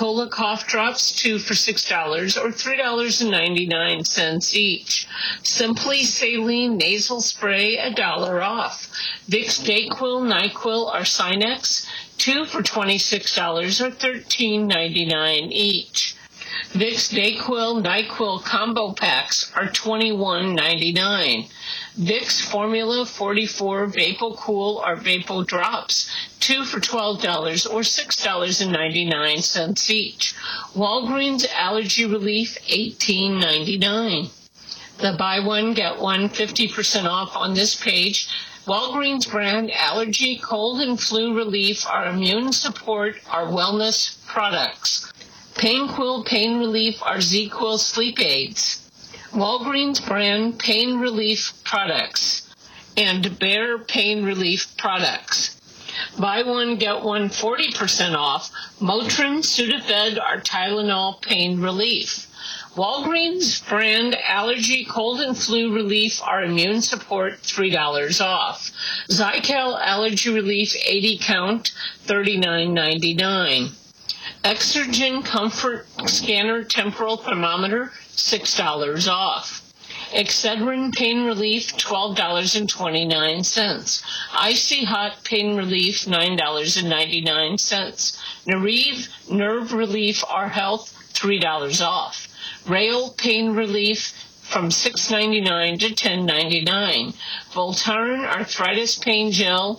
Coca-Cola cough drops, 2 for $6 or $3.99 each. Simply Saline nasal spray, $1 off. Vicks Dayquil, NyQuil, or Sinex, 2 for $26 or $13.99 each. Vicks Dayquil, NyQuil combo packs are $21.99. Vicks Formula 44 VapoCool or Vapo Drops, 2 for $12 or $6.99 each. Walgreens Allergy Relief, $18.99. The buy one, get one 50% off on this page. Walgreens brand allergy, cold and flu relief, our immune support, our wellness products. PainQuil Pain Relief, our ZQuil sleep aids. Walgreens brand pain relief products and Bear pain relief products. Buy one, get one 40% off. Motrin, Sudafed, or Tylenol pain relief. Walgreens brand allergy, cold and flu relief, or immune support, $3 off. Zycal allergy relief 80 count, $39.99. Exergen Comfort Scanner Temporal Thermometer, $6 off. Excedrin Pain Relief, $12.29. Icy Hot Pain Relief, $9.99. Nariv Nerve Relief or Health, $3 off. Rail Pain Relief from $6.99 to $10.99. Voltaren Arthritis Pain Gel,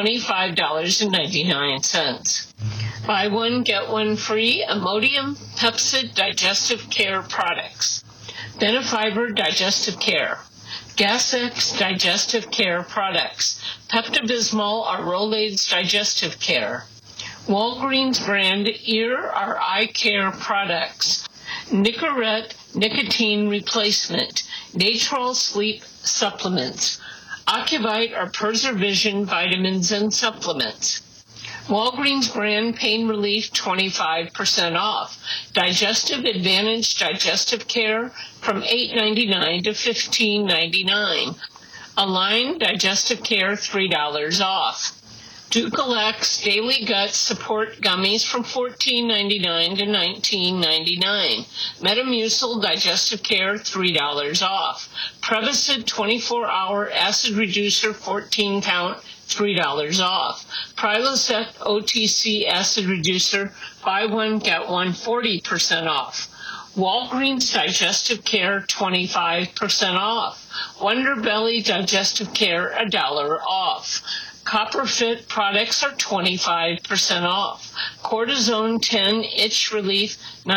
$25.99. Buy one, get one free, Imodium Pepcid Digestive Care products. Benefiber Digestive Care. Gas-X Digestive Care products. Pepto-Bismol or Rolaids Digestive Care. Walgreens brand ear or eye care products. Nicorette Nicotine Replacement. Natrol Sleep Supplements. Ocuvite or Preservision Vitamins and Supplements. Walgreens brand pain relief, 25% off. Digestive Advantage Digestive Care from $8.99 to $15.99. Align Digestive Care, $3 off. Ducalax Daily Gut Support Gummies from $14.99 to $19.99. Metamucil Digestive Care, $3 off. Prevacid 24-hour Acid Reducer 14 count, $3 off. Prilosec OTC Acid Reducer, buy one, get one 40% off. Walgreens Digestive Care, 25% off. Wonder Belly Digestive Care, $1 off. CopperFit products are 25% off. Cortisone 10 Itch Relief,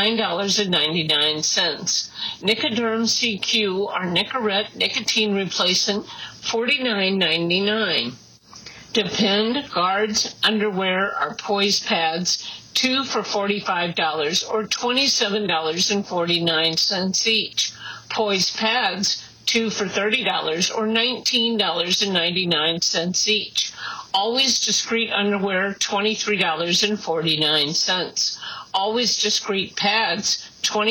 $9.99. Nicoderm CQ or Nicorette Nicotine Replacement, $49.99. Depend Guards Underwear or Poise Pads, 2 for $45 or $27.49 each. Poise Pads, 2 for $30 or $19.99 each. Always Discreet Underwear, $23.49. Always Discreet Pads,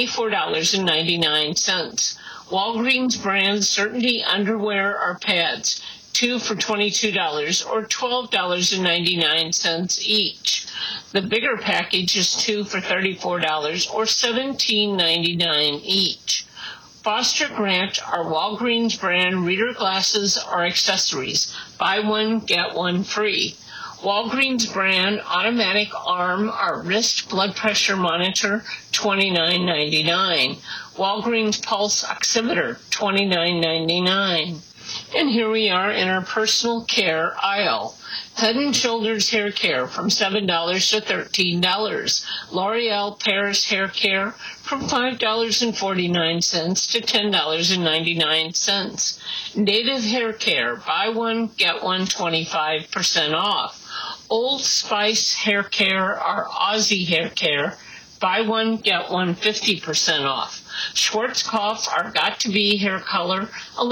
$24.99. Walgreens brand Certainty Underwear or Pads, 2 for $22 or $12.99 each. The bigger package is 2 for $34 or $17.99 each. Foster Grant or Walgreens brand reader glasses or accessories. Buy one, get one free. Walgreens brand automatic arm or wrist blood pressure monitor, $29.99. Walgreens pulse oximeter, $29.99. And here we are in our personal care aisle. Head & Shoulders Hair Care from $7 to $13. L'Oreal Paris Hair Care from $5.49 to $10.99. Native Hair Care, buy one, get one 25% off. Old Spice Hair Care or Aussie Hair Care, buy one, get one 50% off. Schwarzkopf or Got To Be Hair Color,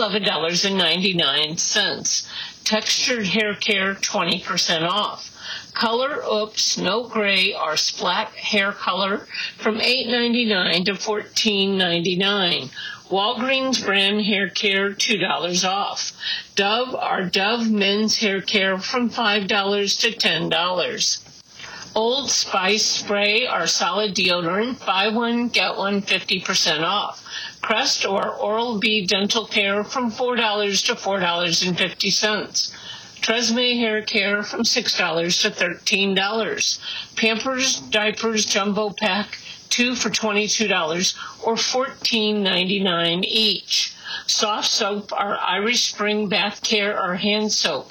$11.99. Textured Hair Care, 20% off. Color Oops No Gray or Splat Hair Color from $8.99 to $14.99. Walgreens brand hair care, $2 off. Dove or Dove Men's Hair Care from $5 to $10. Old Spice Spray or Solid Deodorant, buy one, get one 50% off. Crest or Oral-B Dental Care from $4 to $4.50. Tresemme Hair Care from $6 to $13. Pampers Diapers Jumbo Pack, 2 for $22 or $14.99 each. Soft Soap or Irish Spring Bath Care or Hand Soap,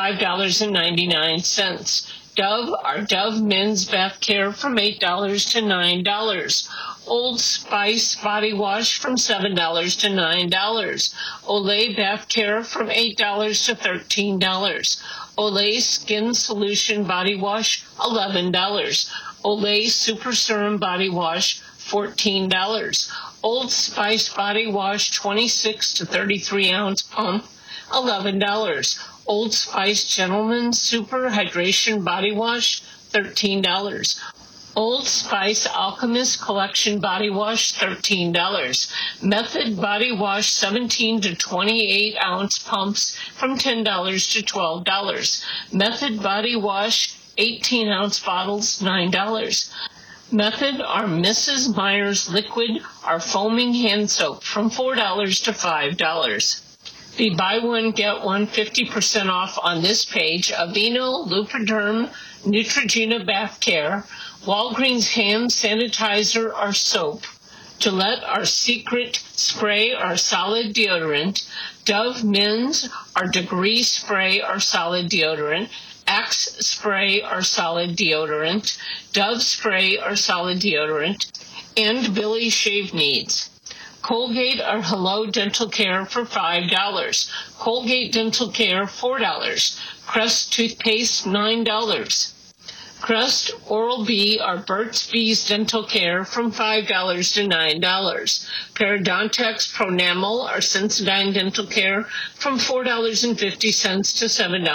$5.99. Dove or Dove Men's Bath Care from $8 to $9. Old Spice Body Wash from $7 to $9. Olay Bath Care from $8 to $13. Olay Skin Solution Body Wash, $11. Olay Super Serum Body Wash, $14. Old Spice Body Wash 26 to 33 ounce pump, $11. Old Spice Gentleman's Super Hydration Body Wash, $13. Old Spice Alchemist Collection Body Wash, $13. Method Body Wash 17 to 28 ounce pumps from $10 to $12. Method Body Wash 18 ounce bottles, $9. Method or Mrs. Meyer's Liquid or Foaming Hand Soap from $4 to $5. The buy one, get one 50% off on this page: Aveeno, Lubriderm, Neutrogena Bath Care, Walgreens Hand Sanitizer or Soap, Gillette or Secret Spray or Solid Deodorant, Dove Men's or Degree Spray or Solid Deodorant, Axe Spray or Solid Deodorant, Dove Spray or Solid Deodorant, and Billy Shave Needs. Colgate or Hello Dental Care for $5. Colgate Dental Care, $4. Crest Toothpaste, $9. Crest Oral-B or Burt's Bees Dental Care from $5 to $9. Parodontax Pronamel or Sensodyne Dental Care from $4.50 to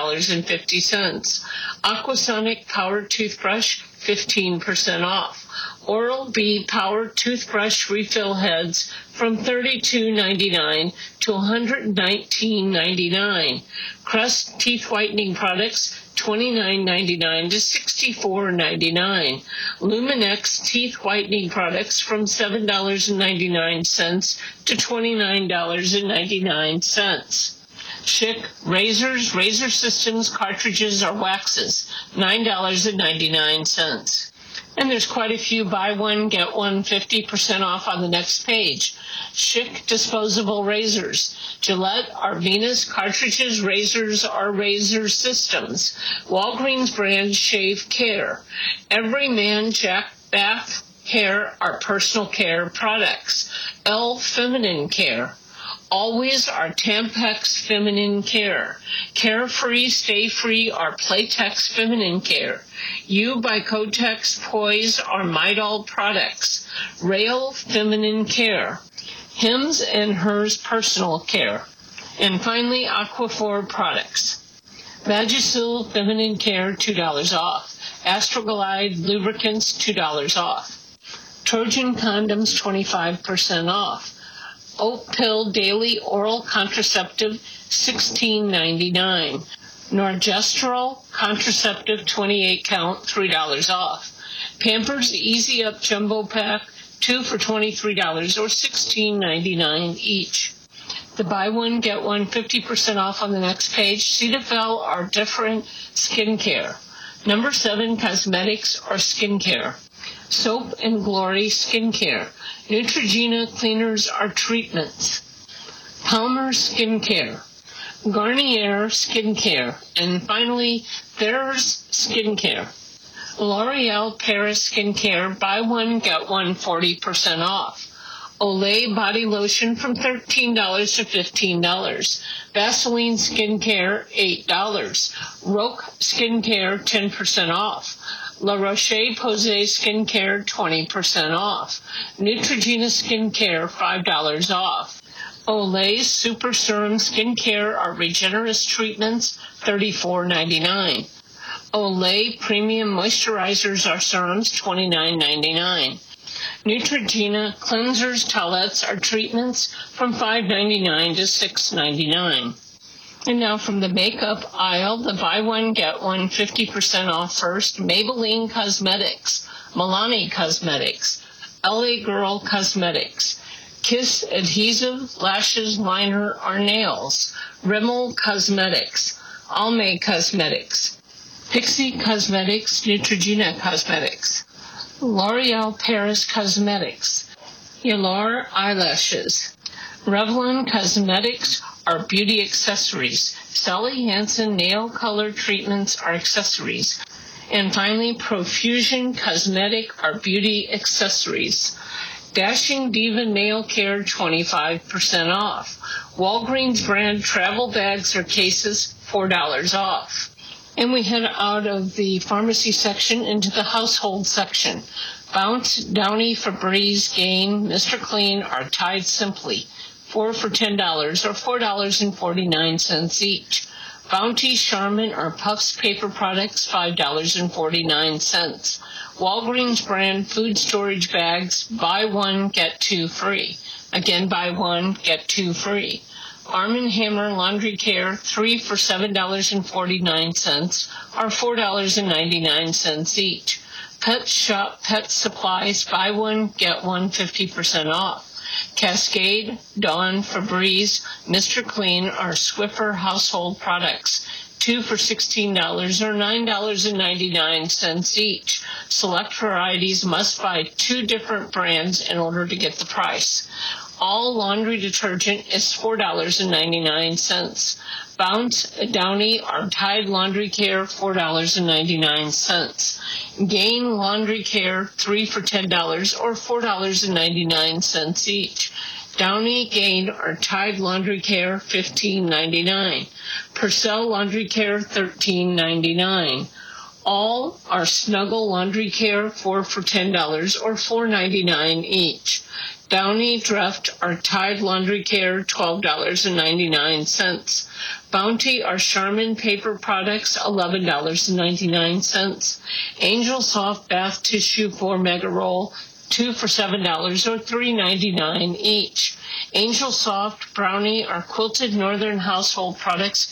$7.50. Aquasonic Power Toothbrush, 15% off. Oral-B Power Toothbrush Refill Heads from $32.99 to $119.99. Crest Teeth Whitening Products, $29.99 to $64.99. Luminex Teeth Whitening Products from $7.99 to $29.99. Schick Razors, Razor Systems, Cartridges, or Waxes, $9.99. And there's quite a few buy one, get one 50% off on the next page. Schick Disposable Razors, Gillette or Venus Cartridges, Razors, or Razor Systems, Walgreens Brand Shave Care, Everyman Jack Bath Hair or Personal Care Products, Elle Feminine Care, Always or Tampax Feminine Care, Carefree, Stay Free or Playtex Feminine Care, You by Kotex Poise or Midol Products, Rail Feminine Care, Hims and Hers Personal Care, and finally Aquaphor Products. Vagisil Feminine Care, $2 off. Astroglide Lubricants, $2 off. Trojan Condoms, 25% off. Oat Pill Daily Oral Contraceptive, $16.99. Norgestrel Contraceptive 28 count, $3 off. Pampers Easy Up Jumbo Pack, 2 for $23 or $16.99 each. The buy one, get one 50% off on the next page. Cetaphil or Different Skincare. Number 7, Cosmetics or Skincare. Soap and Glory Skincare. Neutrogena Cleaners or Treatments. Palmer Skincare. Garnier Skincare. And finally, Thayer's Skincare. L'Oreal Paris Skincare, buy one, get one 40% off. Olay Body Lotion from $13 to $15. Vaseline Skincare, $8. Roque Skincare, 10% off. La Roche-Posay Skincare, 20% off. Neutrogena Skincare, $5 off. Olay Super Serum Skincare or Regenerist Treatments, $34.99. Olay Premium Moisturizers or Serums, $29.99. Neutrogena Cleansers, Towelettes, or Treatments from $5.99 to $6.99. And now from the makeup aisle, the buy one, get one 50% off first. Maybelline Cosmetics, Milani Cosmetics, LA Girl Cosmetics, Kiss Adhesive, Lashes, Liner, or Nails, Rimmel Cosmetics, Almay Cosmetics, Pixie Cosmetics, Neutrogena Cosmetics, L'Oreal Paris Cosmetics, Yalar Eyelashes, Revlon Cosmetics are beauty accessories, Sally Hansen Nail Color Treatments are accessories, and finally Profusion Cosmetic are beauty accessories. Dashing Diva Nail Care 25% off. Walgreens brand travel bags or cases $4 off. And we head out of the pharmacy section into the household section. Bounce, Downy, Febreze, Gain, Mr. Clean are Tide Simply. 4 for $10 or $4.49 each. Bounty, Charmin or Puffs paper products, $5.49. Walgreens brand food storage bags, buy one, get two free. Again, buy one, get two free. Arm & Hammer laundry care, 3 for $7.49 or $4.99 each. Pet Shop Pet Supplies, buy one, get one 50% off. Cascade, Dawn, Febreze, Mr. Clean are Swiffer household products, 2 for $16 or $9.99 each. Select varieties must buy 2 different brands in order to get the price. All laundry detergent is $4.99. Bounce, Downy, or Tide Laundry Care, $4.99. Gain Laundry Care, 3 for $10 or $4.99 each. Downy, Gain, or Tide Laundry Care, $15.99. Purcell Laundry Care, $13.99. All are Snuggle Laundry Care, 4 for $10 or $4.99 each. Downy, Dreft, or Tide Laundry Care, $12.99. Bounty or Charmin paper products, $11.99. Angel Soft Bath Tissue 4 Mega Roll, 2 for $7 or $3.99 each. Angel Soft Brownie or Quilted Northern Household Products,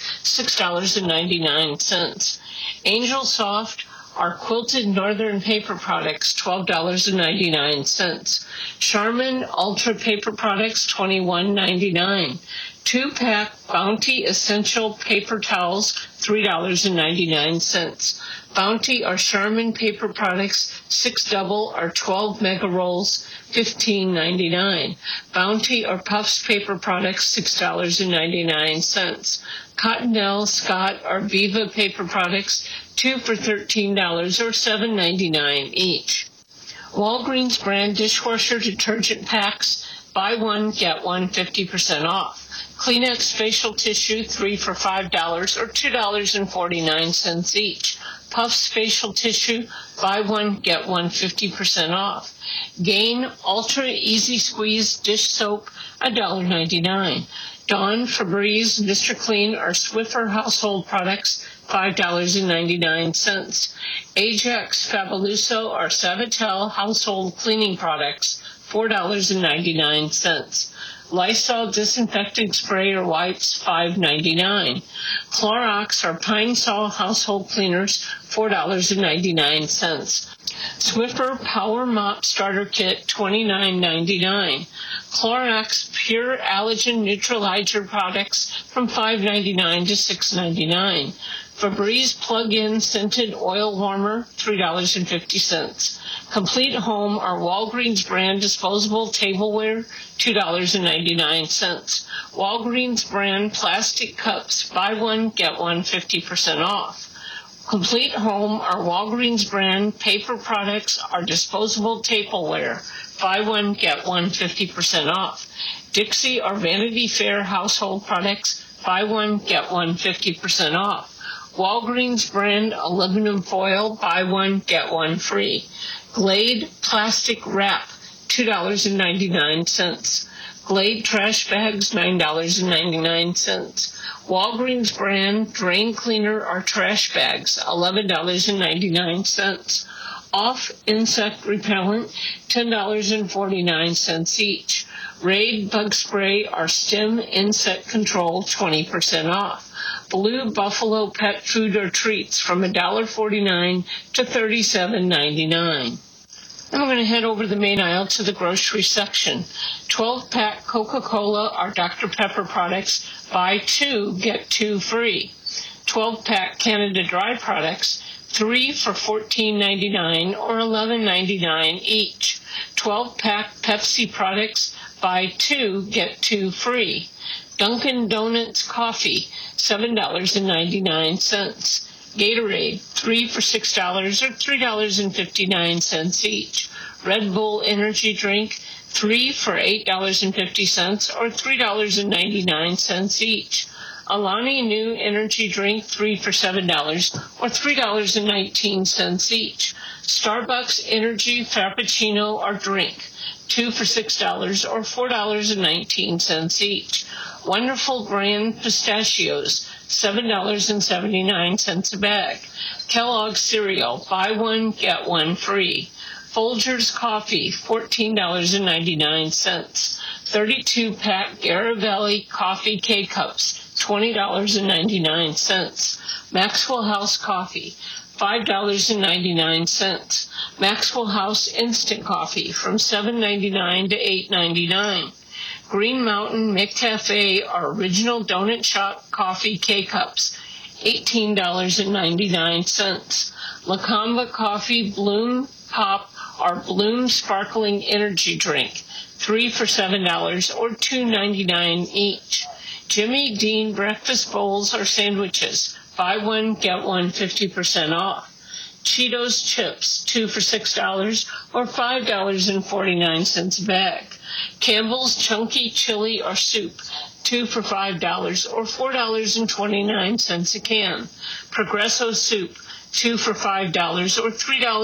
$6.99. Angel Soft are Quilted Northern Paper Products, $12.99. Charmin Ultra Paper Products, $21.99. 2-pack Bounty Essential Paper Towels, $3.99. Bounty or Charmin Paper Products, 6 double or 12 mega rolls, $15.99. Bounty or Puffs Paper Products, $6.99. Cottonelle, Scott, or Viva Paper Products, 2 for $13 or $7.99 each. Walgreens brand dishwasher detergent packs, buy one, get one 50% off. Kleenex facial tissue, 3 for $5 or $2.49 each. Puffs facial tissue, buy one, get one 50% off. Gain Ultra Easy Squeeze dish soap, $1.99. Dawn, Febreze, Mr. Clean, or Swiffer household products, $5.99. Ajax, Fabuloso, or Savitel household cleaning products, $4.99. Lysol disinfecting spray or wipes, $5.99. Clorox or Pine Sol household cleaners, $4.99. Swiffer Power Mop Starter Kit, $29.99. Clorox Pure Allergen Neutralizer products from $5.99 to $6.99. Febreze Plug-In Scented Oil Warmer, $3.50. Complete Home or Walgreens brand disposable tableware, $2.99. Walgreens brand plastic cups, buy one, get one 50% off. Complete Home or Walgreens brand paper products or disposable tableware, buy one, get one 50% off. Dixie or Vanity Fair household products, buy one, get one 50% off. Walgreens brand aluminum foil, buy one, get one free. Glade plastic wrap, $2.99. Glade trash bags, $9.99. Walgreens brand drain cleaner or trash bags, $11.99. Off insect repellent, $10.49 each. Raid bug spray or stem insect control, 20% off. Blue Buffalo pet food or treats from $1.49 to $37.99. Then we're going to head over the main aisle to the grocery section. 12-pack Coca-Cola or Dr. Pepper products, buy 2, get 2 free. 12-pack Canada Dry products, 3 for $14.99 or $11.99 each. 12-pack Pepsi products, buy 2, get 2 free. Dunkin' Donuts coffee, $7.99. Gatorade, 3 for $6 or $3.59 each. Red Bull energy drink, 3 for $8.50 or $3.99 each. Alani Nu energy drink, 3 for $7 or $3.19 each. Starbucks energy frappuccino or drink, 2 for $6 or $4.19 each. Wonderful Grand pistachios, $7.79 a bag. Kellogg's cereal, buy 1, get 1 free. Folgers coffee, $14.99. 32-pack Garibaldi coffee K-Cups, $20.99. Maxwell House coffee, $5.99. Maxwell House instant coffee from $7.99 to $8.99. Green Mountain McCafe or Original Donut Shop coffee K-Cups, $18.99. Lacamba Coffee Bloom Pop or Bloom Sparkling Energy Drink, 3 for $7 or $2.99 each. Jimmy Dean Breakfast Bowls or Sandwiches, buy 1, get 1 50% off. Cheetos Chips, 2 for $6 or $5.49 a bag. Campbell's Chunky Chili or Soup, 2 for $5 or $4.29 a can. Progresso Soup, 2 for $5 or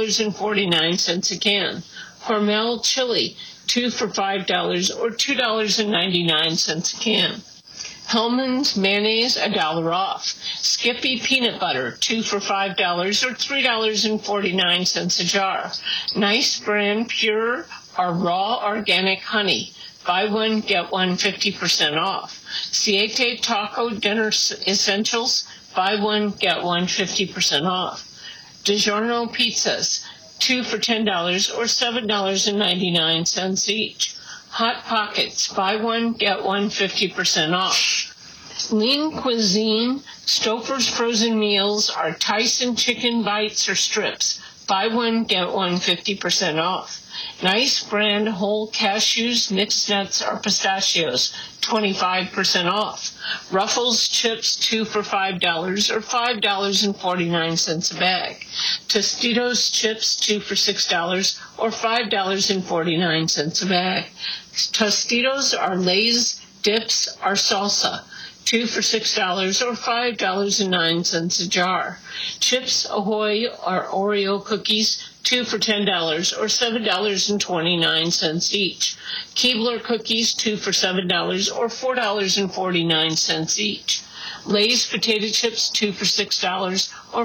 $3.49 a can. Hormel Chili, 2 for $5 or $2.99 a can. Hellman's Mayonnaise, $1 off. Skippy Peanut Butter, 2 for $5 or $3.49 a jar. Nice Brand Pure or Raw Organic Honey, buy 1, get 1 50% off. Siete Taco Dinner Essentials, buy 1, get 1 50% off. DiGiorno Pizzas, 2 for $10 or $7.99 each. Hot Pockets, buy 1, get 1 50% off. Lean Cuisine, Stouffer's frozen meals are Tyson chicken bites or strips, buy 1, get 1 50% off. Nice Brand whole cashews, mixed nuts, or pistachios, 25% off. Ruffles chips, 2 for $5 or $5.49 a bag. Tostitos chips, 2 for $6 or $5.49 a bag. Tostitos are Lay's dips or salsa, 2 for $6 or $5.09 a jar. Chips Ahoy or Oreo cookies, 2 for $10 or $7.29 each. Keebler cookies, 2 for $7 or $4.49 each. Lay's potato chips, 2 for $6 or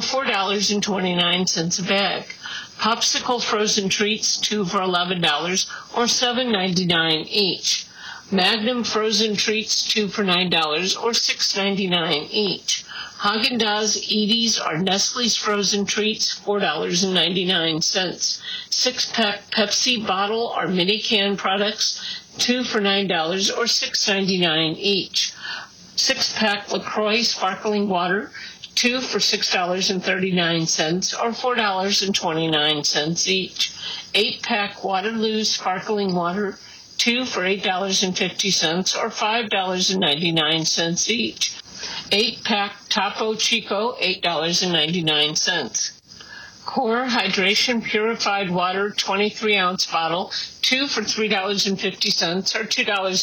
$4.29 a bag. Popsicle frozen treats, 2 for $11 or $7.99 each. Magnum frozen treats, 2 for $9 or $6.99 each. Haagen-Dazs Edy's or Nestle's frozen treats, $4.99. 6-pack Pepsi bottle or mini can products, 2 for $9 or $6.99 each. 6-pack LaCroix sparkling water, 2 for $6.39 or $4.29 each. 8-pack Waterloo sparkling water, 2 for $8.50 or $5.99 each. 8-pack Topo Chico, $8.99. Core Hydration Purified Water 23-ounce bottle, 2 for $3.50 or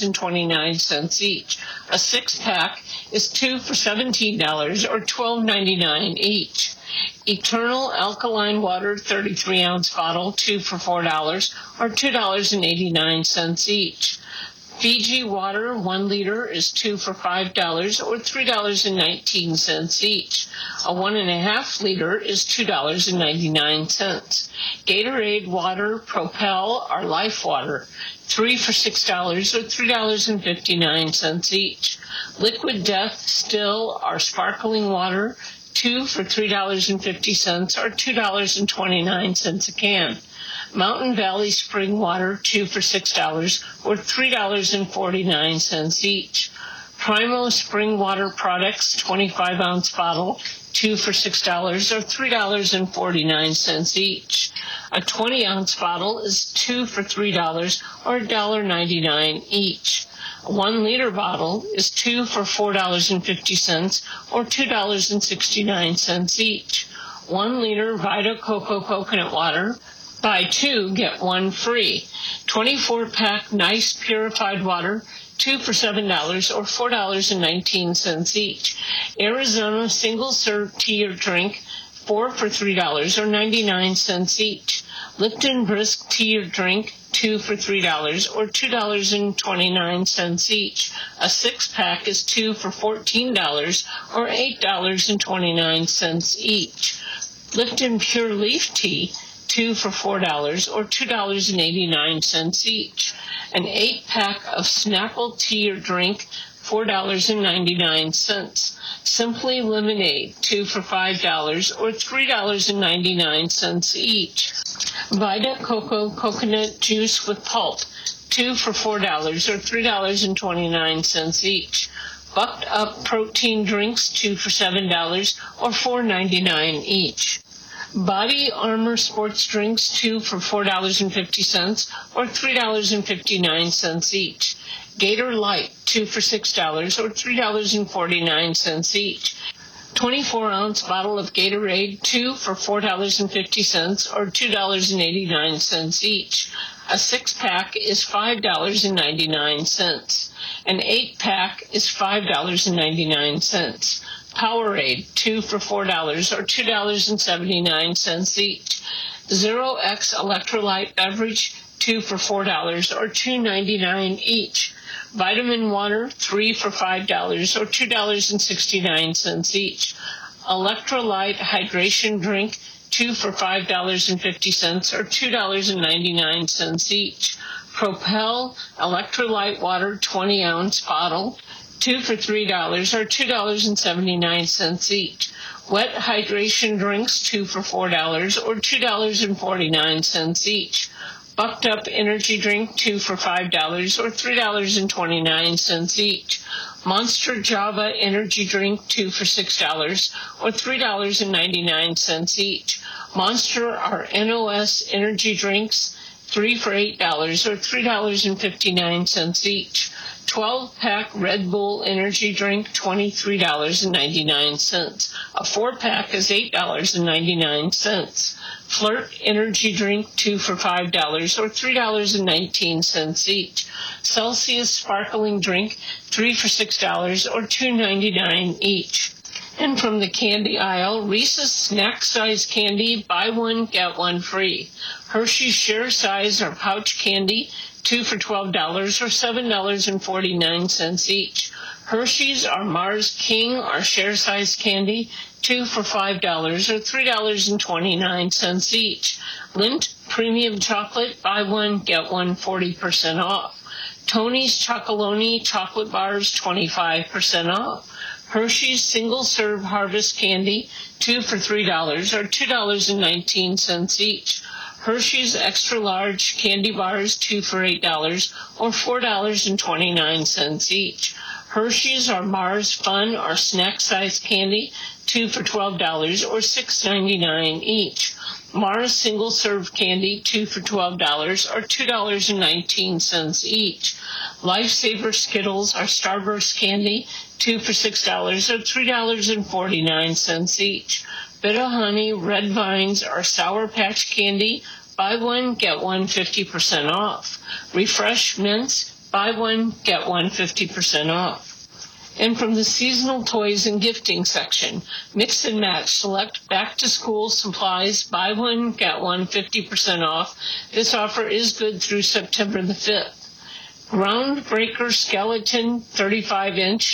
$2.29 each. A 6-pack is 2 for $17 or $12.99 each. Eternal Alkaline Water 33-ounce bottle, 2 for $4 or $2.89 each. Fiji water, 1 liter, is 2 for $5 or $3.19 each. A 1.5 liter is $2.99. Gatorade water, Propel, or Life water, 3 for $6 or $3.59 each. Liquid Death Still, or sparkling water, 2 for $3.50 or $2.29 a can. Mountain Valley Spring Water, 2 for $6 or $3.49 each. Primo Spring Water Products, 25-ounce bottle, 2 for $6 or $3.49 each. A 20-ounce bottle is 2 for $3 or $1.99 each. A 1 liter bottle is 2 for $4.50 or $2.69 each. 1 liter Vita Coco coconut water, buy 2, get 1 free. 24-pack Nice purified water, 2 for $7 or $4.19 each. Arizona single-serve tea or drink, 4 for $3 or 99 cents each. Lipton Brisk tea or drink, 2 for $3 or $2.29 each. A 6-pack is 2 for $14 or $8.29 each. Lipton Pure Leaf tea, 2 for $4 or $2.89 each. An 8-pack of Snapple tea or drink, $4.99. Simply Lemonade, 2 for $5 or $3.99 each. Vita Coco coconut juice with pulp, 2 for $4 or $3.29 each. Bucked Up protein drinks, 2 for $7 or $4.99 each. Body Armor sports drinks, 2 for $4.50 or $3.59 each. Gator Light, 2 for $6 or $3.49 each. 24-ounce bottle of Gatorade, 2 for $4.50 or $2.89 each. A 6-pack is $5.99. An 8-pack is $5.99. Powerade, 2 for $4 or $2.79 each. Zero X electrolyte beverage, 2 for $4 or $2.99 each. Vitamin water, 3 for $5 or $2.69 each. Electrolyte hydration drink, 2 for $5.50 or $2.99 each. Propel electrolyte water, 20-ounce bottle, 2 for $3 or $2.79 each. Wet hydration drinks, 2 for $4 or $2.49 each. Bucked Up energy drink, 2 for $5 or $3.29 each. Monster Java energy drink, 2 for $6 or $3.99 each. Monster or NOS energy drinks, 3 for $8 or $3.59 each. 12-pack Red Bull energy drink, $23.99. A 4-pack is $8.99. Flirt energy drink, 2 for $5 or $3.19 each. Celsius sparkling drink, 3 for $6 or $2.99 each. And from the candy aisle, Reese's snack size candy, buy 1, get 1 free. Hershey's share size or pouch candy, 2 for $12 or $7.49 each. Hershey's or Mars King or share size candy, 2 for $5 or $3.29 each. Lindt premium chocolate, buy 1, get 1 40% off. Tony's Chocolonely chocolate bars, 25% off. Hershey's single-serve harvest candy, 2 for $3 or $2.19 each. Hershey's extra large candy bars, 2 for $8 or $4.29 each. Hershey's or Mars Fun or snack size candy, 2 for $12 or $6.99 each. Mars single serve candy, 2 for $12 or $2.19 each. Lifesaver Skittles or Starburst candy, 2 for $6 or $3.49 each. Bit-O-Honey, Red Vines, or Sour Patch Candy, buy 1, get 1 50% off. Refresh Mints, buy 1, get 1 50% off. And from the seasonal toys and gifting section, Mix and Match select back-to-school supplies, buy 1, get 1 50% off. This offer is good through September the 5th. Groundbreaker Skeleton 35-inch,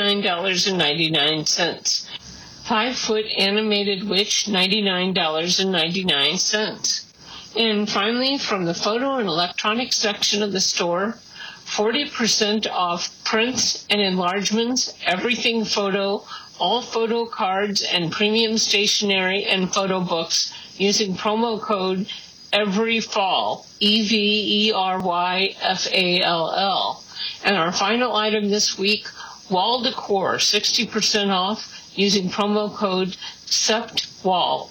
$99.99. 5-foot Animated Witch, $99.99. And finally, from the photo and electronics section of the store, 40% off prints and enlargements, everything photo, all photo cards, and premium stationery and photo books using promo code EVERYFALL, EVERYFALL. And our final item this week, wall decor, 60% off using promo code SEPTWALL,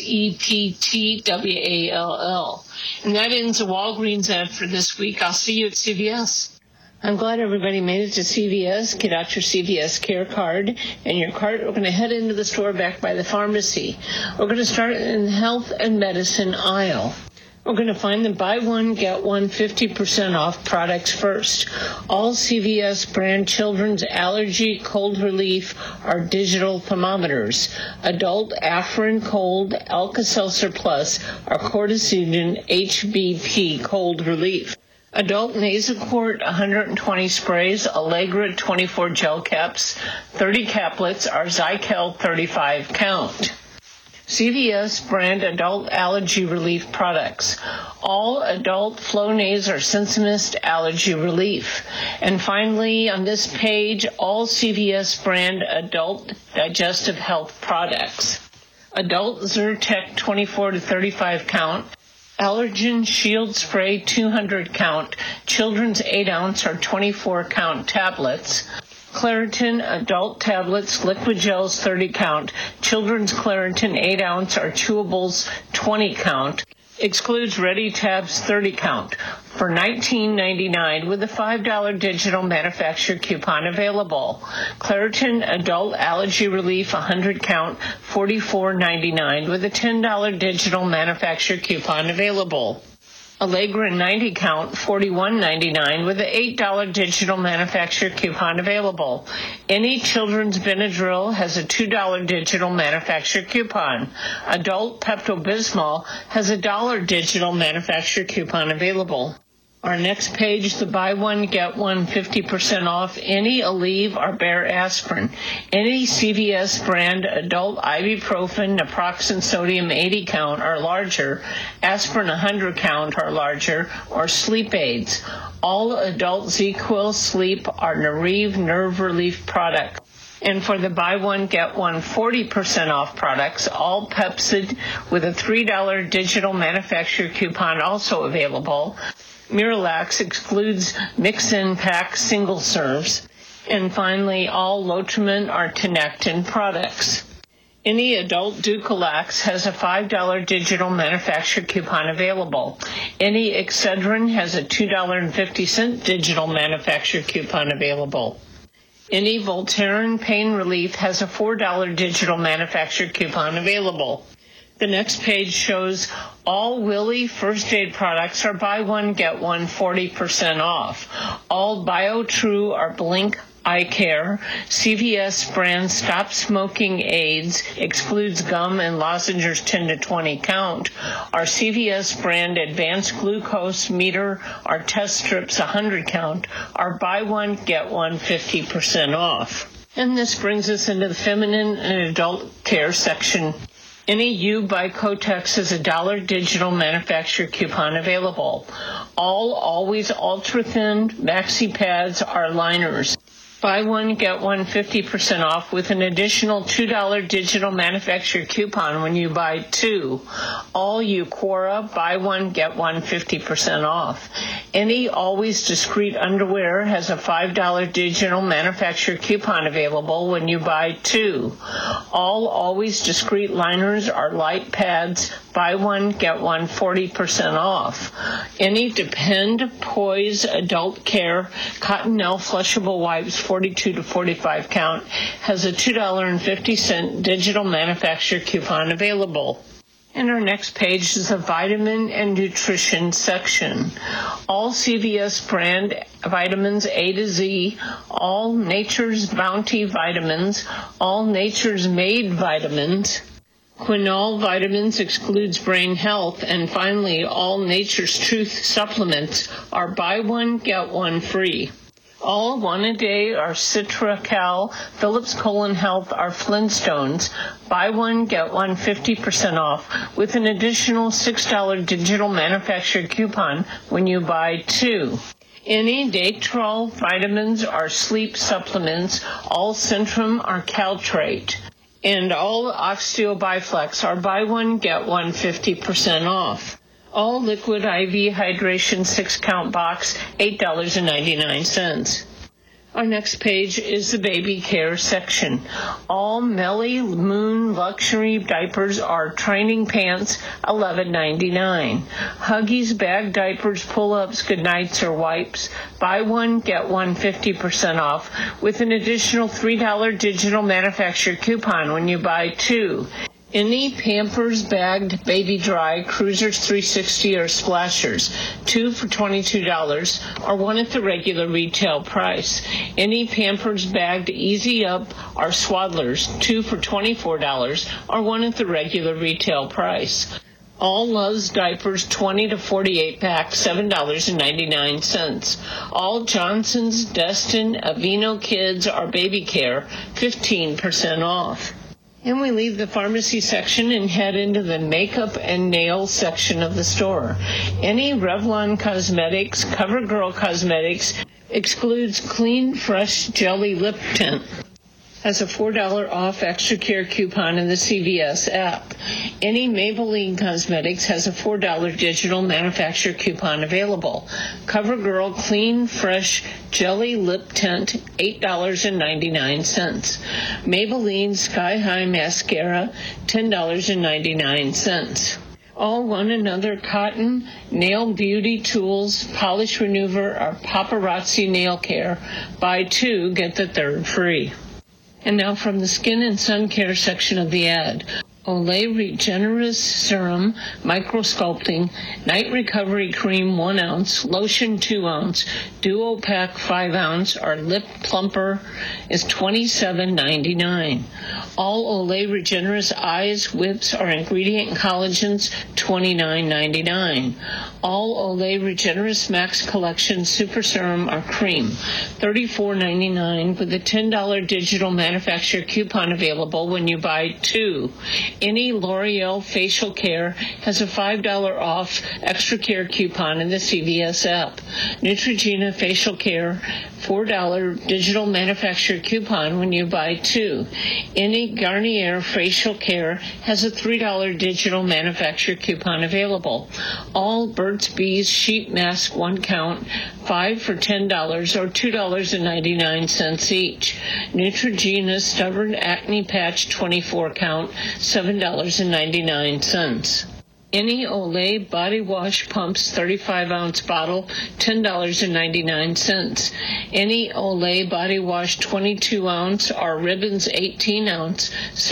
SEPTWALL. And that ends the Walgreens ad for this week. I'll see you at CVS. I'm glad everybody made it to CVS. Get out your CVS Care card and your cart. We're going to head into the store back by the pharmacy. We're going to start in the health and medicine aisle. We're going to find the buy one, get one 50% off products first. All CVS brand children's allergy cold relief are digital thermometers. Adult Afrin Cold Alka-Seltzer Plus are Cortisone HBP cold relief. Adult Nasacort 120 sprays, Allegra 24 gel caps, 30 caplets are Zykel 35 count. CVS brand adult allergy relief products. All adult Flonase or Sensimist allergy relief. And finally, on this page, all CVS brand adult digestive health products. Adult Zyrtec 24 to 35 count. Allergen Shield Spray 200 count. Children's 8 ounce or 24 count tablets. Claritin adult tablets, liquid gels 30 count, children's Claritin 8 ounce or chewables 20 count, excludes Ready Tabs 30 count for $19.99 with a $5 digital manufacturer coupon available. Claritin adult allergy relief 100 count, $44.99 with a $10 digital manufacturer coupon available. Allegra 90 count, $41.99 with an $8 digital manufacturer coupon available. Any children's Benadryl has a $2 digital manufacturer coupon. Adult Pepto-Bismol has a $1 digital manufacturer coupon available. Our next page, the buy one, get one 50% off any Aleve or Bayer aspirin. Any CVS brand adult ibuprofen, naproxen sodium 80 count or larger, aspirin 100 count or larger, or sleep aids. All adult ZQuil sleep are Nerev nerve relief product. And for the buy one, get one 40% off products, all Pepcid with a $3 digital manufacturer coupon also available. Miralax excludes mix-in pack single serves. And finally, all Lotrimin or Tinectin products. Any adult Ducalax has a $5 digital manufacturer coupon available. Any Excedrin has a $2.50 digital manufacturer coupon available. Any Voltaren pain relief has a $4 digital manufacturer coupon available. The next page shows all Willie first aid products are buy one, get one 40% off. All BioTrue or Blink Eye Care, CVS brand Stop Smoking Aids, excludes gum and lozenges 10 to 20 count. Our CVS brand Advanced Glucose Meter or Test Strips 100 count are buy one, get one 50% off. And this brings us into the feminine and adult care section. Any U by Kotex has a $1 digital manufacturer coupon available. All Always Ultra Thin Maxi Pads are liners. Buy one, get one 50% off with an additional $2 digital manufacturer coupon when you buy two. All Eucora, buy one, get one 50% off. Any Always Discreet underwear has a $5 digital manufacturer coupon available when you buy two. All Always Discreet liners are light pads, buy one, get one 40% off. Any Depend Poise Adult Care Cottonelle Flushable Wipes 42 to 45 count has a $2.50 digital manufacturer coupon available. And our next page is the vitamin and nutrition section. All CVS brand vitamins A to Z, all Nature's Bounty vitamins, all Nature's Made vitamins, Quinol Vitamins excludes brain health. And finally, all Nature's Truth supplements are buy one, get one free. All one a day are Citra Cal, Philips Colon Health are Flintstones. Buy one, get one 50% off with an additional $6 digital manufacturer coupon when you buy two. Any Datrol vitamins are sleep supplements. All Centrum are Caltrate. And all Oxteo Biflex are buy one, get one 50% off. All liquid IV hydration 6-count box, $8.99. Our next page is the baby care section. All Melly Moon luxury diapers are training pants, $11.99. Huggies bag diapers, pull-ups, goodnights, or wipes. Buy one, get one 50% off with an additional $3 digital manufacturer coupon when you buy two. Any Pampers bagged baby dry, Cruisers 360 or Splashers, two for $22 or one at the regular retail price. Any Pampers bagged Easy Up or Swaddlers, two for $24 or one at the regular retail price. All Luvs diapers 20 to 48 pack, $7.99. All Johnson's, Destin, Aveeno Kids or Baby Care, 15% off. And we leave the pharmacy section and head into the makeup and nail section of the store. Any Revlon Cosmetics, CoverGirl Cosmetics excludes Clean Fresh Jelly Lip Tint. Has a $4 off extra care coupon in the CVS app. Any Maybelline Cosmetics has a $4 digital manufacturer coupon available. CoverGirl Clean Fresh Jelly Lip Tint, $8.99. Maybelline Sky High Mascara, $10.99. All One Another Cotton Nail Beauty Tools Polish Remover or Paparazzi Nail Care. Buy two, get the third free. And now from the skin and sun care section of the ad. Olay Regenerist Serum, Microsculpting, Night Recovery Cream 1 ounce, Lotion 2 ounce, Duo Pack 5 ounce, or Lip Plumper is $27.99. All Olay Regenerist Eyes, Whips, or Ingredient Collagens, $29.99. All Olay Regenerist Max Collection Super Serum or Cream, $34.99 with a $10 digital manufacturer coupon available when you buy two. Any L'Oreal facial care has a $5 off extra care coupon in the CVS app. Neutrogena facial care, $4 digital manufacturer coupon when you buy two. Any Garnier facial care has a $3 digital manufacturer coupon available. All Burt's Bees sheet mask 1 count, 5 for $10 or $2.99 each. Neutrogena stubborn acne patch 24 count, $7.99. Any Olay body wash pumps 35-ounce bottle, $10.99. Any Olay body wash 22-ounce or Ribbons 18-ounce,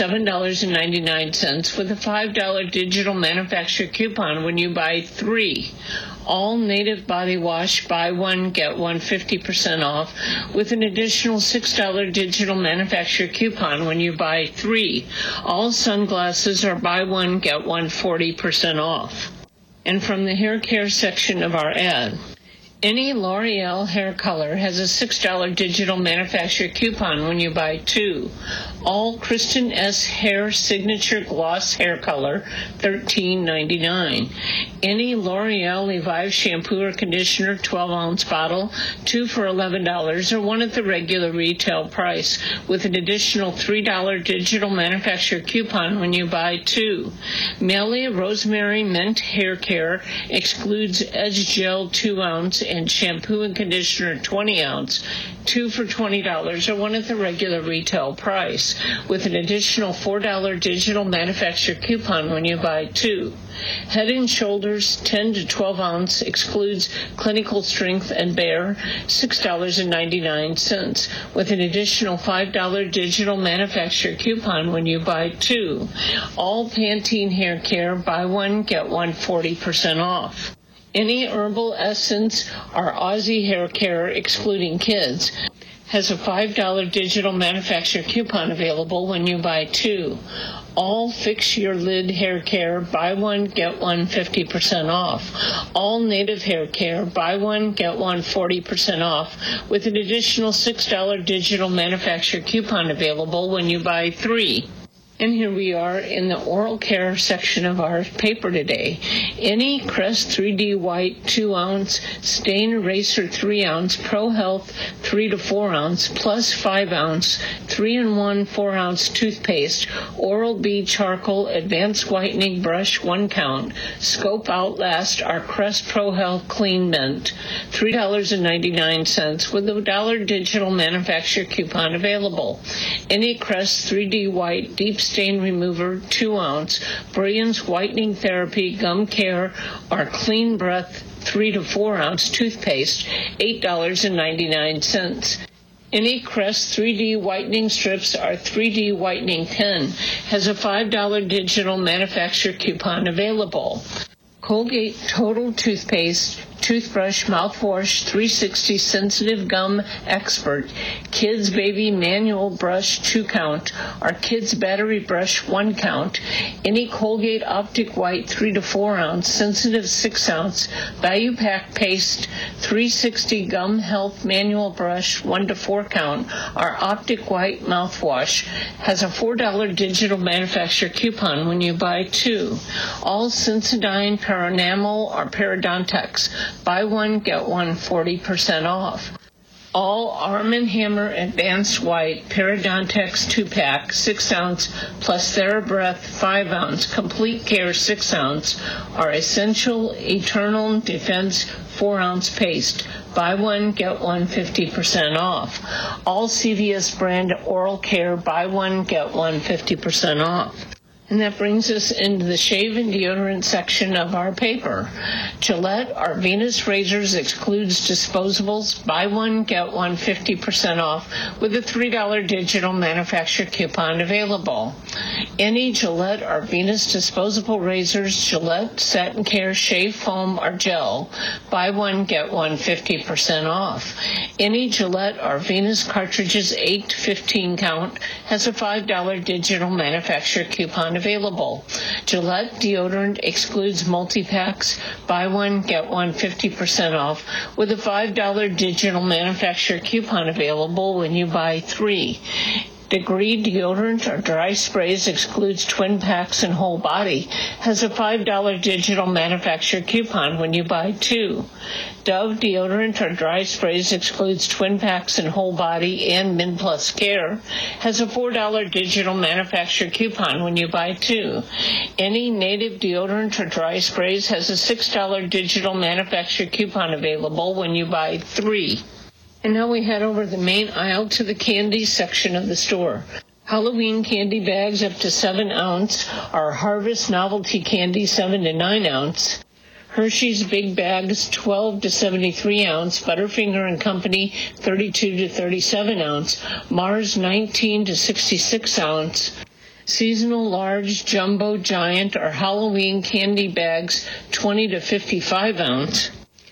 $7.99 with a $5 digital manufacturer coupon when you buy three. All Native Body Wash, buy one, get one 50% off with an additional $6 digital manufacturer coupon when you buy three. All sunglasses are buy one, get one 40% off. And from the hair care section of our ad, any L'Oreal hair color has a $6 digital manufacturer coupon when you buy two. All Kristen S. Hair Signature Gloss Hair Color, $13.99. Any L'Oreal Revive shampoo or conditioner, 12-ounce bottle, two for $11 or one at the regular retail price with an additional $3 digital manufacturer coupon when you buy two. Melly Rosemary Mint Hair Care excludes Edge Gel 2-ounce and shampoo and conditioner 20-ounce, two for $20 or one at the regular retail price with an additional $4 digital manufacturer coupon when you buy two. Head and Shoulders 10 to 12 ounce excludes Clinical Strength and Bare, $6.99 with an additional $5 digital manufacturer coupon when you buy two. All Pantene Hair Care, buy one, get one 40% off. Any Herbal Essence or Aussie Hair Care excluding kids has a $5 digital manufacturer coupon available when you buy two. All Fix Your Lid Hair Care, buy one, get one 50% off. All Native Hair Care, buy one, get one 40% off, with an additional $6 digital manufacturer coupon available when you buy 3. And here we are in the oral care section of our paper today. Any Crest 3D White 2 ounce, Stain Eraser 3 ounce, Pro Health 3 to 4 ounce, plus 5 ounce, 3-in-1 4 ounce toothpaste, Oral-B Charcoal Advanced Whitening Brush 1 count, Scope Outlast, our Crest Pro Health Clean Mint, $3.99 with a $1 digital manufacturer coupon available. Any Crest 3D White Deep Stain Remover 2 ounce, Brilliance Whitening Therapy Gum Care, or Clean Breath 3 to 4 ounce toothpaste, $8.99. Any Crest 3D Whitening Strips or 3D Whitening Pen has a $5 digital manufacturer coupon available. Colgate Total Toothpaste, Toothbrush, Mouthwash, 360 Sensitive Gum Expert, Kids Baby Manual Brush 2 count, or Kids Battery Brush 1 count, any Colgate Optic White 3 to 4 ounce, Sensitive 6 ounce, Value Pack Paste, 360 Gum Health Manual Brush 1 to 4 count, or Optic White Mouthwash has a $4 digital manufacturer coupon when you buy 2. All Sensodyne Paranamel or Parodontax, buy one, get one 40% off. All Arm & Hammer Advanced White Parodontax 2-pack 6 ounce plus TheraBreath 5 ounce Complete Care 6 ounce are Essential Eternal Defense 4 ounce paste. Buy one, get one 50% off. All CVS brand oral care, buy one, get one 50% off. And that brings us into the shave and deodorant section of our paper. Gillette, our Venus Razors excludes disposables. Buy one, get one 50% off with a $3 digital manufacturer coupon available. Any Gillette or Venus disposable razors, Gillette Satin Care Shave Foam or Gel, buy one, get one 50% off. Any Gillette or Venus cartridges 8 to 15 count has a $5 digital manufacturer coupon available. Gillette deodorant excludes multi-packs. Buy one, get one 50% off with a $5 digital manufacturer coupon available when you buy 3. Degree deodorant or dry sprays excludes twin packs and whole body, has a $5 digital manufacturer coupon when you buy 2. Dove deodorant or dry sprays excludes twin packs and whole body and Min Plus Care, has a $4 digital manufacturer coupon when you buy 2. Any Native deodorant or dry sprays has a $6 digital manufacturer coupon available when you buy 3. And now we head over the main aisle to the candy section of the store. Halloween candy bags up to 7 ounce are Harvest Novelty Candy 7 to 9 ounce. Hershey's Big Bags 12 to 73 ounce, Butterfinger and Company 32 to 37 ounce, Mars 19 to 66 ounce. Seasonal Large, Jumbo, Giant or Halloween candy bags 20 to 55 ounce.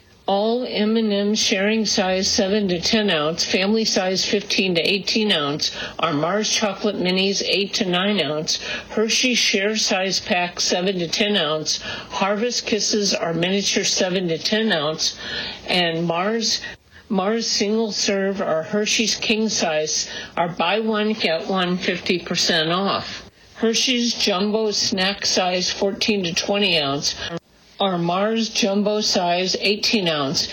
All M&M sharing size 7 to 10 ounce, family size 15 to 18 ounce are Mars Chocolate Minis 8 to 9 ounce, Hershey share size pack 7 to 10 ounce, Harvest Kisses are miniature 7 to 10 ounce, and Mars single serve or Hershey's king size are buy one, get one 50% off. Hershey's jumbo snack size 14 to 20 ounce are Mars Jumbo size 18 ounce,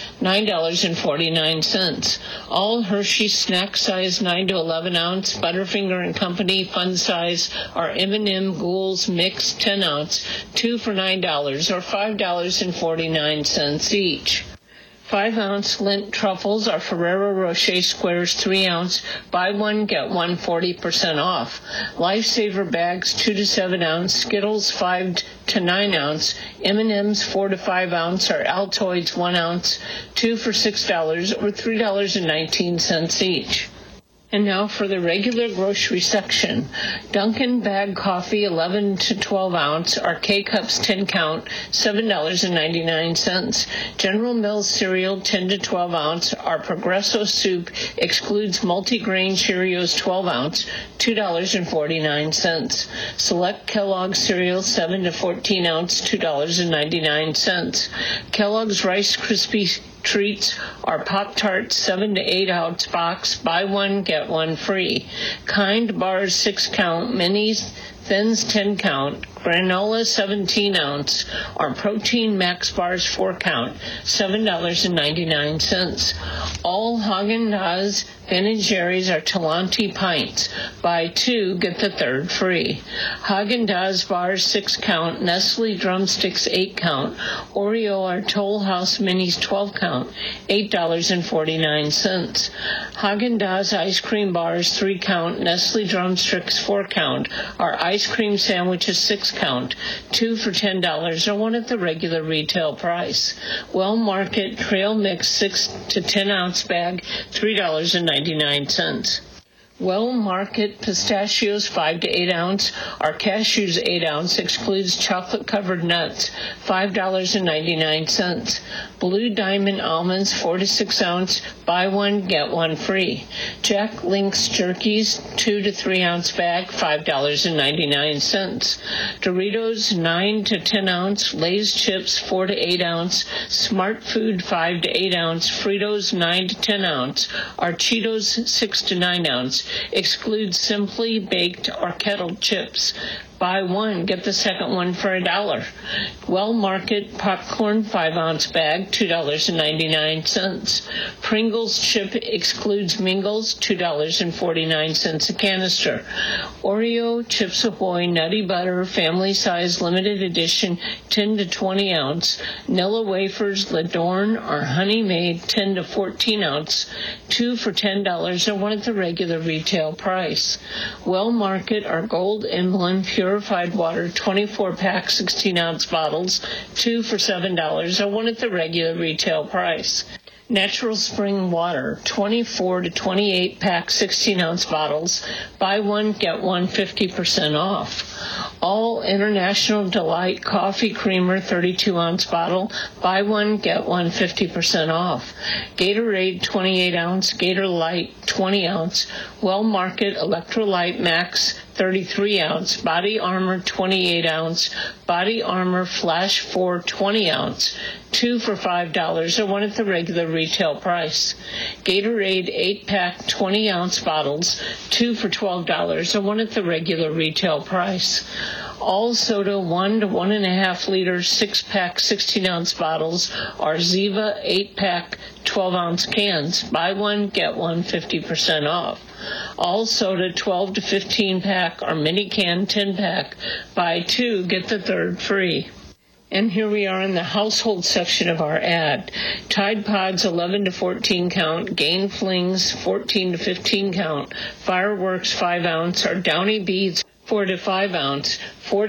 $9.49. All Hershey snack size 9 to 11 ounce, Butterfinger and Company fun size are M&M Ghouls Mix 10 ounce, 2 for $9 or $5.49 each. 5 ounce Lindt truffles are Ferrero Rocher Squares 3 ounce, buy one, get one 40% off. Lifesaver bags 2 to 7 ounce, Skittles 5 to 9 ounce, M&M's 4 to 5 ounce are Altoids 1 ounce, 2 for $6 or $3.19 each. And now for the regular grocery section. Dunkin' bag coffee 11 to 12 ounce or K-Cups 10 count, $7.99. General Mills cereal 10 to 12 ounce or Progresso soup excludes multigrain Cheerios 12 ounce, $2.49. Select Kellogg's cereal 7 to 14 ounce, $2.99. Kellogg's Rice Krispie Treats are Pop-Tarts 7 to 8 ounce box, buy one, get one free. Kind bars 6 count, minis, Thins 10 count, granola 17 ounce, or Protein Max bars 4 count, $7.99. All Haagen-Dazs, Ben & Jerry's are Talenti pints. Buy 2, get the third free. Haagen-Dazs bars 6 count, Nestle drumsticks 8 count, Oreo or Toll House minis 12 count, $8.49. Haagen-Dazs ice cream bars 3 count, Nestle drumsticks 4 count, or ice cream sandwiches 6 count, 2 for $10 or 1 at the regular retail price. Well Market Trail Mix 6 to 10 ounce bag, $3.99. Well Market pistachios 5 to 8 ounce or cashews 8 ounce excludes chocolate covered nuts, $5.99. Blue Diamond almonds 4 to 6 ounce, buy one, get one free. Jack Link's jerkies 2 to 3 ounce bag, $5.99. Doritos 9 to 10 ounce, Lay's chips 4 to 8 ounce, Smart Food 5 to 8 ounce, Fritos 9 to 10 ounce, or Cheetos 6 to 9 ounce. Excludes Simply Baked or kettled chips. Buy one, get the second one for $1. Well Market popcorn 5 ounce bag, $2.99. Pringles chip excludes Mingles, $2.49 a canister. Oreo Chips Ahoy Nutty Butter family size limited edition 10 to 20 ounce. Nilla wafers Ladorn or Honey Made 10 to 14 ounce, 2 for $10 or 1 at the regular retail price. Well Market or Gold Emblem Purified Water 24-pack 16-ounce bottles, 2 for $7 or 1 at the regular retail price. Natural Spring Water 24 to 28-pack 16-ounce bottles, buy one, get one 50% off. All International Delight Coffee Creamer 32-ounce bottle, buy one, get one 50% off. Gatorade 28-ounce, Gator Light 20-ounce, Well Market Electrolyte Max 33-ounce, Body Armor 28-ounce, Body Armor Flash 4 20-ounce, 2 for $5 or 1 at the regular retail price. Gatorade 8-pack 20-ounce bottles, 2 for $12 or 1 at the regular retail price. All soda 1 to 1.5 liter 6-pack 16-ounce bottles are Ziva 8-pack 12-ounce cans. Buy one, get one 50% off. All soda 12 to 15-pack or mini can 10-pack. Buy two, get the third free. And here we are in the household section of our ad. Tide Pods 11 to 14 count, Gain Flings 14 to 15 count, Fireworks 5 ounce, or Downy Beads 4 to 5 ounce,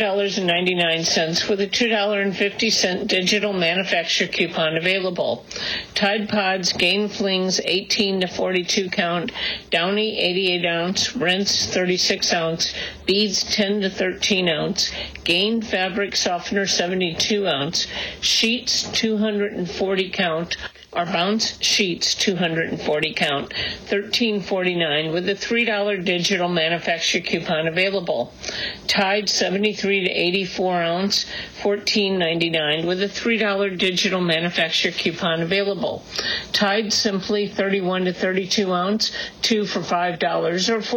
$4.99 with a $2.50 digital manufacturer coupon available. Tide Pods Gain Flings 18 to 42 count, Downy 88 ounce, Rinse 36 ounce, Beads 10 to 13 ounce, Gain Fabric Softener 72 ounce, Sheets 240 count, or Bounce Sheets 240 count, $13.49 with a $3 digital manufacturer coupon available. Tide 73 to 84 ounce, $14.99 with a $3 digital manufacturer coupon available. Tide Simply 31 to 32 ounce, 2 for $5 or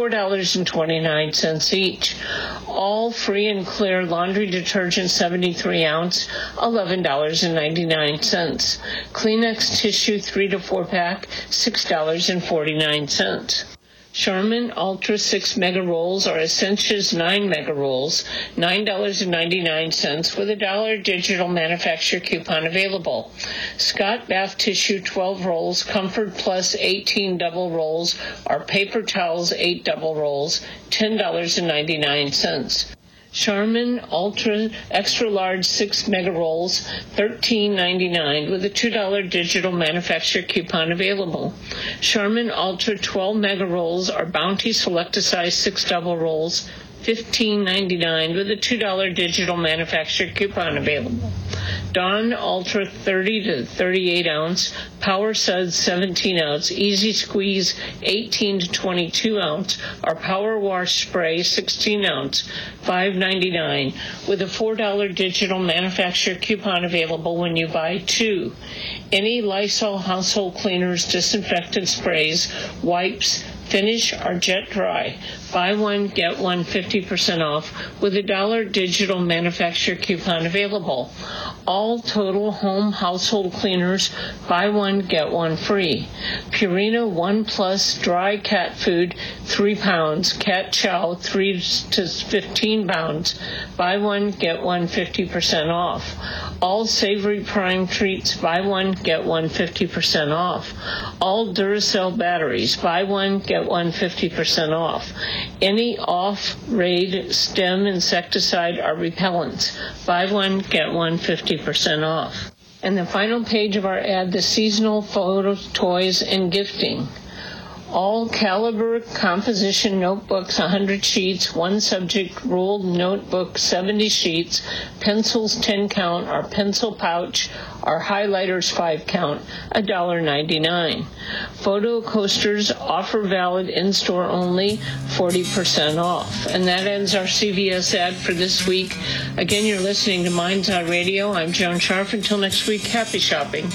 $4.29 each. All Free and Clear laundry detergent 73 ounce, $11.99. Kleenex tissue 3 to 4 pack, $6.49. Charmin Ultra 6 Mega Rolls or Essentials 9 Mega Rolls, $9.99 with a $1 digital manufacturer coupon available. Scott Bath Tissue 12 rolls, Comfort Plus 18 double rolls, or Paper Towels 8 double rolls, $10.99. Charmin Ultra Extra Large 6 Mega Rolls, $13.99 with a $2 digital manufacturer coupon available. Charmin Ultra 12 Mega Rolls are Bounty Select-A-Size 6 Double Rolls, $15.99 with a $2 digital manufacturer coupon available. Dawn Ultra 30 to 38 ounce, Power Suds 17 ounce, Easy Squeeze 18 to 22 ounce, or Power Wash Spray 16 ounce, $5.99 with a $4 digital manufacturer coupon available when you buy two. Any Lysol household cleaners, disinfectant sprays, wipes, Finish or Jet Dry. Buy one, get one 50% off with a $1 digital manufacturer coupon available. All Total Home Household Cleaners, buy one, get one free. Purina One Plus Dry Cat Food, 3 pounds. Cat Chow, 3 to 15 pounds. Buy one, get one 50% off. All Savory Prime Treats, buy one, get one 50% off. All Duracell batteries, buy one, get one 50% off. Any off-raid stem insecticide or repellents, buy one, get one 50% off. And the final page of our ad, the seasonal photos, toys, and gifting. All Caliber composition notebooks, 100 sheets, one subject ruled notebook, 70 sheets, pencils, 10 count, or pencil pouch, or highlighters, 5 count, $1.99. Photo coasters, offer valid in-store only, 40% off. And that ends our CVS ad for this week. Again, you're listening to Mind's Eye Radio. I'm Joan Sharf. Until next week, happy shopping.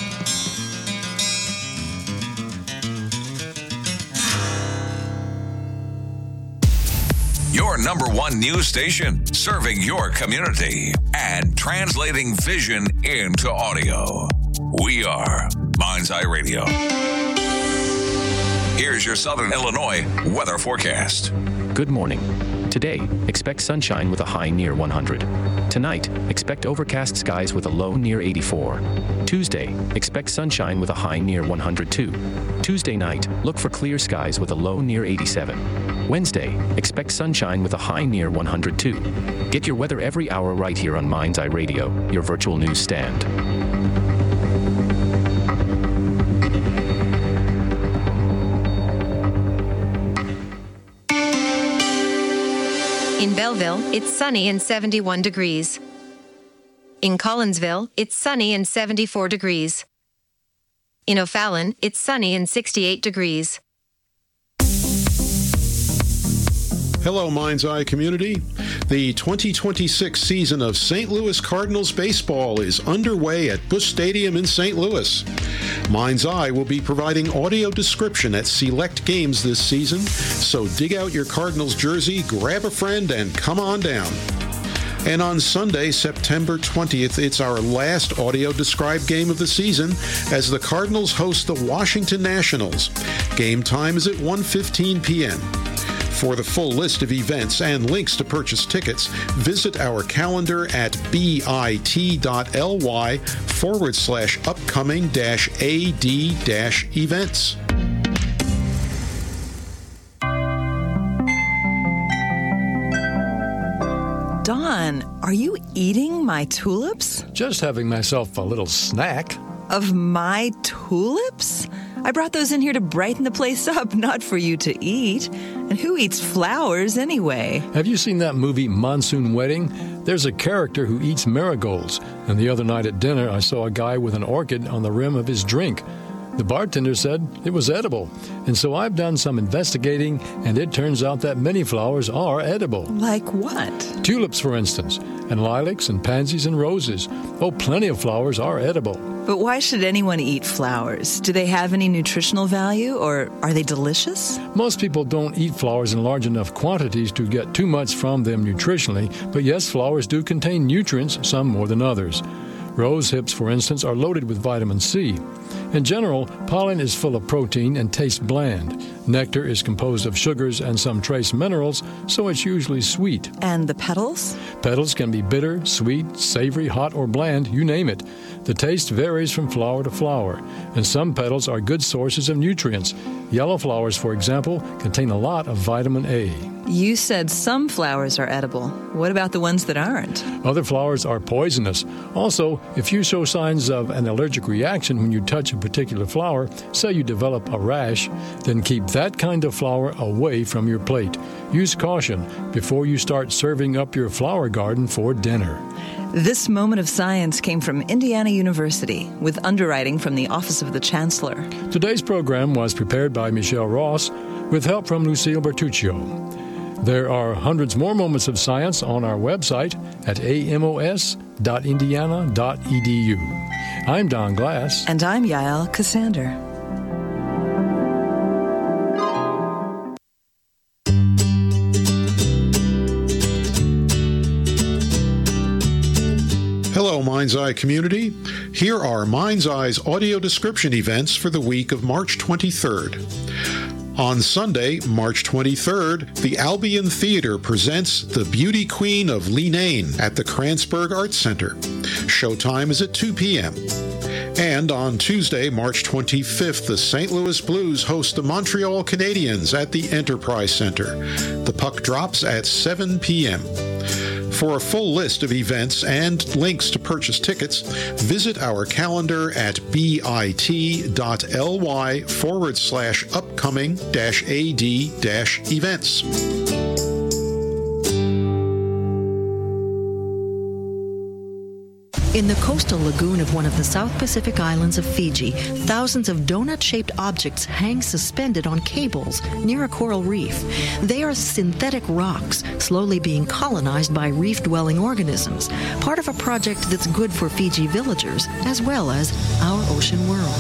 Your number one news station, serving your community and translating vision into audio. We are Mind's Eye Radio. Here's your Southern Illinois weather forecast. Good morning. Today, expect sunshine with a high near 100. Tonight, expect overcast skies with a low near 84. Tuesday, expect sunshine with a high near 102. Tuesday night, look for clear skies with a low near 87. Wednesday, expect sunshine with a high near 102. Get your weather every hour right here on Mind's Eye Radio, your virtual news stand. In Belleville, it's sunny and 71 degrees. In Collinsville, it's sunny and 74 degrees. In O'Fallon, it's sunny and 68 degrees. Hello, Mind's Eye community. The 2026 season of St. Louis Cardinals baseball is underway at Busch Stadium in St. Louis. Mind's Eye will be providing audio description at select games this season, so dig out your Cardinals jersey, grab a friend, and come on down. And on Sunday, September 20th, it's our last audio-described game of the season as the Cardinals host the Washington Nationals. Game time is at 1:15 p.m. For the full list of events and links to purchase tickets, visit our calendar at bit.ly/upcoming-ad-events. Don, are you eating my tulips? Just having myself a little snack. Of my tulips? I brought those in here to brighten the place up, not for you to eat. And who eats flowers anyway? Have you seen that movie Monsoon Wedding? There's a character who eats marigolds. And the other night at dinner, I saw a guy with an orchid on the rim of his drink. The bartender said it was edible. And so I've done some investigating, and it turns out that many flowers are edible. Like what? Tulips, for instance, and lilacs and pansies and roses. Oh, plenty of flowers are edible. But why should anyone eat flowers? Do they have any nutritional value, or are they delicious? Most people don't eat flowers in large enough quantities to get too much from them nutritionally, but yes, flowers do contain nutrients, some more than others. Rose hips, for instance, are loaded with vitamin C. In general, pollen is full of protein and tastes bland. Nectar is composed of sugars and some trace minerals, so it's usually sweet. And the petals? Petals can be bitter, sweet, savory, hot, or bland, you name it. The taste varies from flower to flower, and some petals are good sources of nutrients. Yellow flowers, for example, contain a lot of vitamin A. You said some flowers are edible. What about the ones that aren't? Other flowers are poisonous. Also, if you show signs of an allergic reaction when you touch a particular flower, say you develop a rash, then keep that kind of flower away from your plate. Use caution before you start serving up your flower garden for dinner. This moment of science came from Indiana University with underwriting from the Office of the Chancellor. Today's program was prepared by Michelle Ross with help from Lucille Bertuccio. There are hundreds more moments of science on our website at amos.indiana.edu. I'm Don Glass. And I'm Yael Cassander. Hello, Mind's Eye community. Here are Mind's Eye's audio description events for the week of March 23rd. On Sunday, March 23rd, the Albion Theater presents The Beauty Queen of Leenane at the Kranzberg Arts Center. Showtime is at 2 p.m. And on Tuesday, March 25th, the St. Louis Blues host the Montreal Canadiens at the Enterprise Center. The puck drops at 7 p.m. For a full list of events and links to purchase tickets, visit our calendar at bit.ly/upcoming-ad-events. In the coastal lagoon of one of the South Pacific islands of Fiji, thousands of donut-shaped objects hang suspended on cables near a coral reef. They are synthetic rocks, slowly being colonized by reef-dwelling organisms, part of a project that's good for Fiji villagers as well as our ocean world.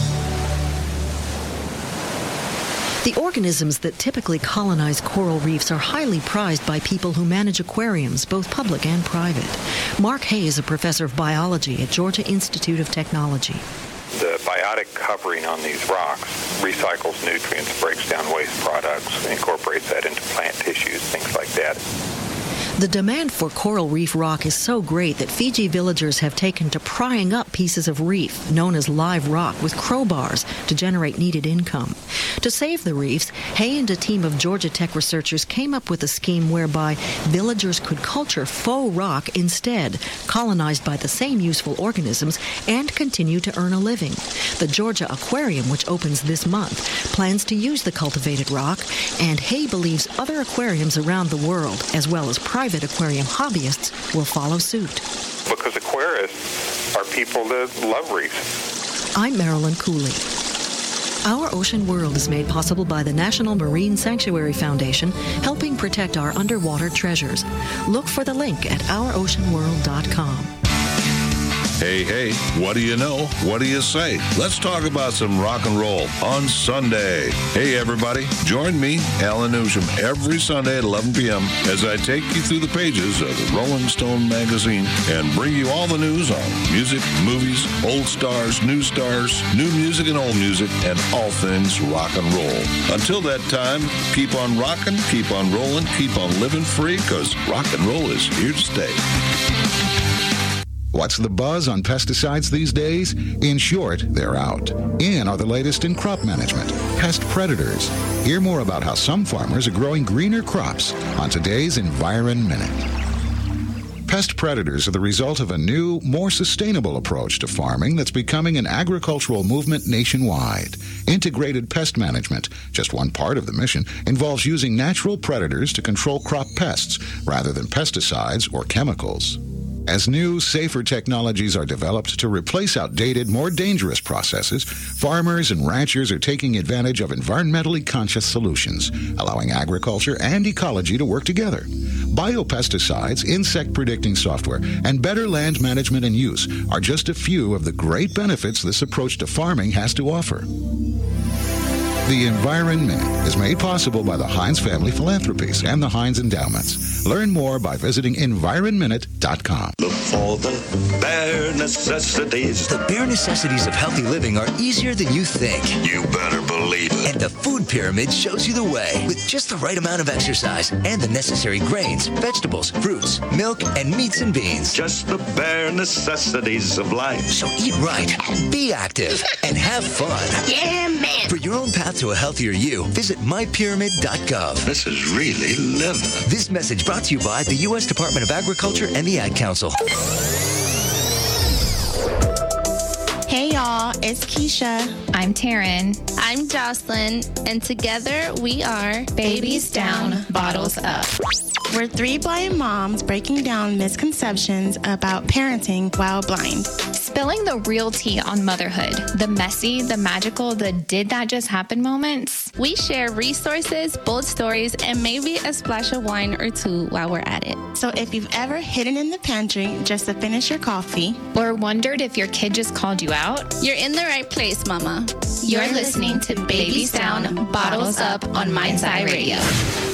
The organisms that typically colonize coral reefs are highly prized by people who manage aquariums, both public and private. Mark Hay is a professor of biology at Georgia Institute of Technology. The biotic covering on these rocks recycles nutrients, breaks down waste products, incorporates that into plant tissues, things like that. The demand for coral reef rock is so great that Fiji villagers have taken to prying up pieces of reef, known as live rock, with crowbars to generate needed income. To save the reefs, Hay and a team of Georgia Tech researchers came up with a scheme whereby villagers could culture faux rock instead, colonized by the same useful organisms, and continue to earn a living. The Georgia Aquarium, which opens this month, plans to use the cultivated rock, and Hay believes other aquariums around the world, as well as private aquarium hobbyists, will follow suit. Because aquarists are people that love reefs. I'm Marilyn Cooley. Our Ocean World is made possible by the National Marine Sanctuary Foundation, helping protect our underwater treasures. Look for the link at ouroceanworld.com. Hey, what do you know? What do you say? Let's talk about some rock and roll on Sunday. Hey, everybody, join me, Alan Newsham, every Sunday at 11 p.m. as I take you through the pages of the Rolling Stone magazine and bring you all the news on music, movies, old stars, new music and old music, and all things rock and roll. Until that time, keep on rocking, keep on rolling, keep on living free, because rock and roll is here to stay. What's the buzz on pesticides these days? In short, they're out. In are the latest in crop management, pest predators. Hear more about how some farmers are growing greener crops on today's Environ Minute. Pest predators are the result of a new, more sustainable approach to farming that's becoming an agricultural movement nationwide. Integrated pest management, just one part of the mission, involves using natural predators to control crop pests rather than pesticides or chemicals. As new, safer technologies are developed to replace outdated, more dangerous processes, farmers and ranchers are taking advantage of environmentally conscious solutions, allowing agriculture and ecology to work together. Biopesticides, insect predicting software, and better land management and use are just a few of the great benefits this approach to farming has to offer. The Environ Minute is made possible by the Heinz Family Philanthropies and the Heinz Endowments. Learn more by visiting EnvironMinute.com. Look for the bare necessities. The bare necessities of healthy living are easier than you think. You better believe it. And the Food Pyramid shows you the way. With just the right amount of exercise and the necessary grains, vegetables, fruits, milk, and meats and beans. Just the bare necessities of life. So eat right, be active, and have fun. Yeah, man. For your your own path to a healthier you, visit mypyramid.gov. This is really living. This message brought to you by the U.S. Department of Agriculture and the Ad Council. Hey y'all, it's Keisha. I'm Taryn. I'm Jocelyn, and together we are Babies Down, Bottles Up. We're three blind moms breaking down misconceptions about parenting while blind. Spilling the real tea on motherhood, the messy, the magical, the did that just happen moments. We share resources, bold stories, and maybe a splash of wine or two while we're at it. So if you've ever hidden in the pantry just to finish your coffee, or wondered if your kid just called you out, you're in the right place, Mama. You're listening to Babies Down, Bottles Up on Mind's Eye Radio.